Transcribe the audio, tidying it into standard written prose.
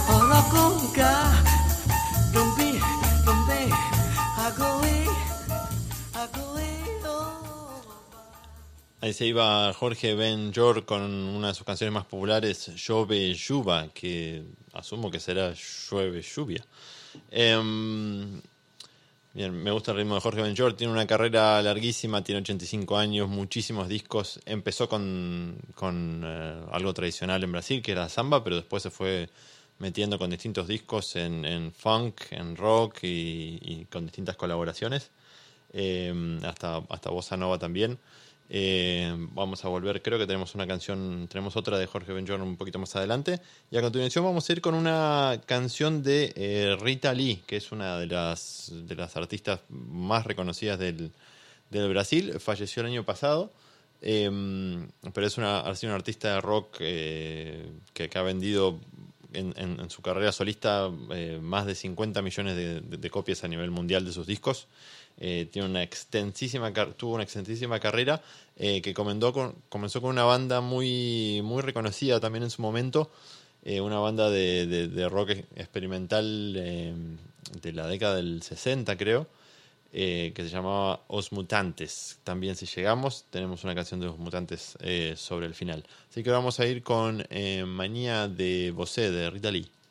Ahí se iba Jorge Ben Jor con una de sus canciones más populares, Llueve Lluva, que asumo que será Llueve Lluvia. Bien, me gusta el ritmo de Jorge Ben Jor, tiene una carrera larguísima, tiene 85 años, muchísimos discos. Empezó con algo tradicional en Brasil, que era samba, pero después se fue metiendo con distintos discos en funk, en rock y con distintas colaboraciones, hasta bossa nova también. Vamos a volver, creo que tenemos otra de Jorge Ben Jor un poquito más adelante, y a continuación vamos a ir con una canción de Rita Lee, que es una de las artistas más reconocidas del Brasil. Falleció el año pasado, pero ha sido una artista de rock que ha vendido en su carrera solista más de 50 millones de copias a nivel mundial de sus discos. Tuvo una extensísima carrera, que comenzó con una banda muy, muy reconocida también en su momento, una banda de rock experimental de la década del 60, creo, que se llamaba Os Mutantes. También, si llegamos, tenemos una canción de Os Mutantes sobre el final. Así que vamos a ir con Manía de Você, de Rita Lee.